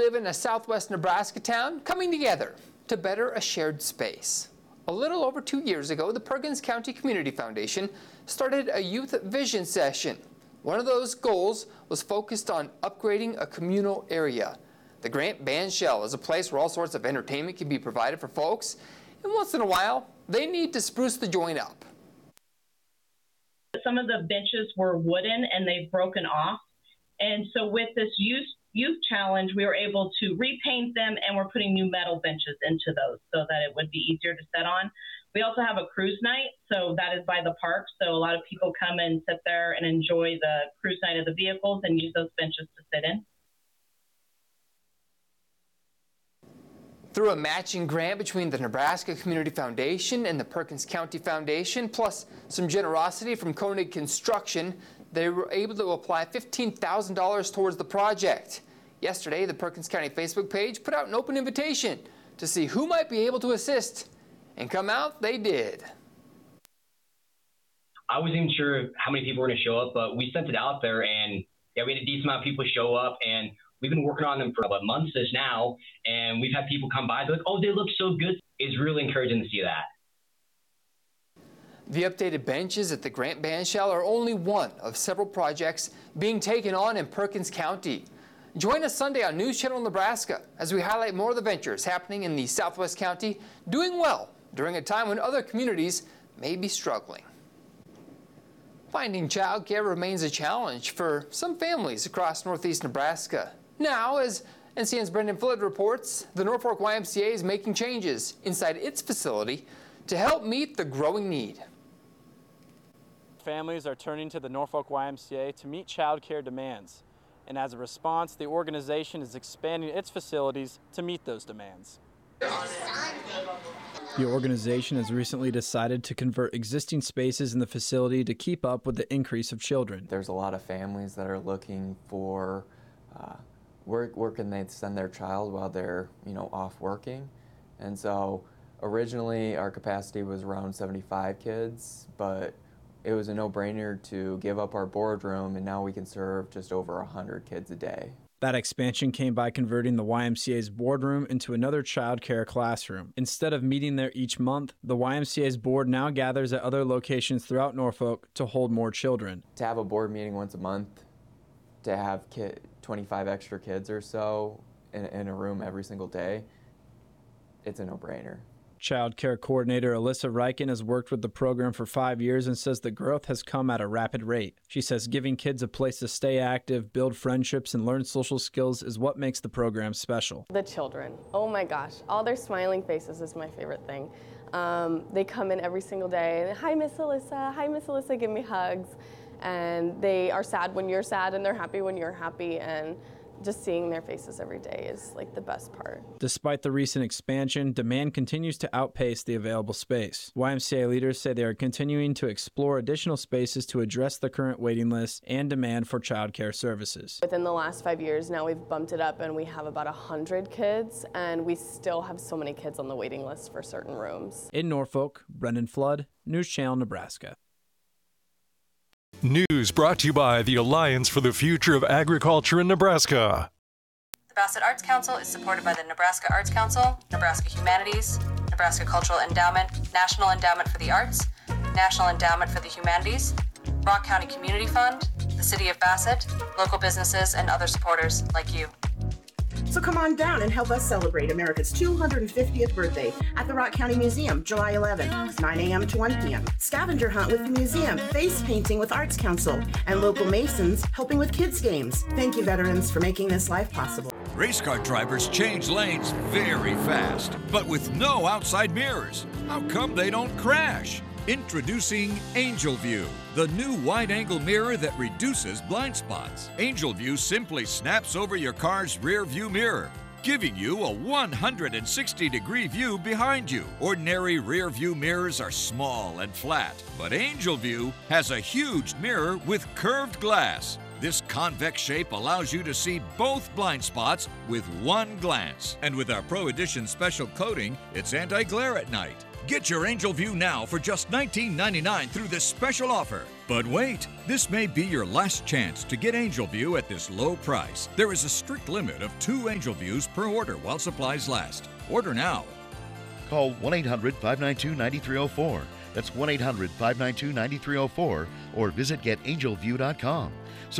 live in a southwest Nebraska town coming together to better a shared space. A little over 2 years ago, the Perkins County Community Foundation started a youth vision session. One of those goals was focused on upgrading a communal area. The Grant Bandshell is a place where all sorts of entertainment can be provided for folks, and once in a while, they need to spruce the joint up. Some of the benches were wooden and they've broken off. And so with this youth challenge, we were able to repaint them, and we're putting new metal benches into those so that it would be easier to sit on. We also have a cruise night, so that is by the park. So a lot of people come and sit there and enjoy the cruise night of the vehicles and use those benches to sit in. Through a matching grant between the Nebraska Community Foundation and the Perkins County Foundation, plus some generosity from Koenig Construction, they were able to apply $15,000 towards the project. Yesterday, the Perkins County Facebook page put out an open invitation to see who might be able to assist, and come out they did. I wasn't even sure how many people were going to show up, but we sent it out there, and yeah, we had a decent amount of people show up, and we've been working on them for about months now, and we've had people come by. They're like, oh, they look so good. It's really encouraging to see that. The updated benches at the Grant Bandshell are only one of several projects being taken on in Perkins County. Join us Sunday on News Channel Nebraska as we highlight more of the ventures happening in the Southwest County, doing well during a time when other communities may be struggling. Finding childcare remains a challenge for some families across Northeast Nebraska. Now, as NCN's Brendan Flood reports, the Norfolk YMCA is making changes inside its facility to help meet the growing need. Families are turning to the Norfolk YMCA to meet child care demands, and as a response, the organization is expanding its facilities to meet those demands. The organization has recently decided to convert existing spaces in the facility to keep up with the increase of children. There's a lot of families that are looking for where can they send their child while they're off working, and so originally our capacity was around 75 kids, but it was a no-brainer to give up our boardroom, and now we can serve just over 100 kids a day. That expansion came by converting the YMCA's boardroom into another child care classroom. Instead of meeting there each month, the YMCA's board now gathers at other locations throughout Norfolk to hold more children. To have a board meeting once a month, to have 25 extra kids or so in a room every single day, it's a no-brainer. Child care coordinator Alyssa Reichen has worked with the program for 5 years and says the growth has come at a rapid rate. She says giving kids a place to stay active, build friendships, and learn social skills is what makes the program special. The children, oh my gosh, all their smiling faces is my favorite thing. They come in every single day, hi Miss Alyssa, give me hugs. And they are sad when you're sad, and they're happy when you're happy, and just seeing their faces every day is like the best part. Despite the recent expansion, demand continues to outpace the available space. YMCA leaders say they are continuing to explore additional spaces to address the current waiting list and demand for child care services. Within the last 5 years now, we've bumped it up and we have about 100 kids, and we still have so many kids on the waiting list for certain rooms. In Norfolk, Brendan Flood, News Channel Nebraska. News brought to you by the Alliance for the Future of Agriculture in Nebraska. The Bassett Arts Council is supported by the Nebraska Arts Council, Nebraska Humanities, Nebraska Cultural Endowment, National Endowment for the Arts, National Endowment for the Humanities, Rock County Community Fund, the City of Bassett, local businesses, and other supporters like you. So come on down and help us celebrate America's 250th birthday at the Rock County Museum, July 11th, 9 a.m. to 1 p.m. Scavenger hunt with the museum, face painting with Arts Council, and local Masons helping with kids' games. Thank you, veterans, for making this life possible. Race car drivers change lanes very fast, but with no outside mirrors. How come they don't crash? Introducing Angel View, the new wide-angle mirror that reduces blind spots. Angel View simply snaps over your car's rear view mirror, giving you a 160-degree view behind you. Ordinary rear view mirrors are small and flat, but Angel View has a huge mirror with curved glass. This convex shape allows you to see both blind spots with one glance. And with our Pro Edition special coating, it's anti-glare at night. Get your Angel View now for just $19.99 through this special offer. But wait, this may be your last chance to get Angel View at this low price. There is a strict limit of 2 Angel Views per order while supplies last. Order now. Call 1-800-592-9304. That's 1-800-592-9304 or visit getangelview.com.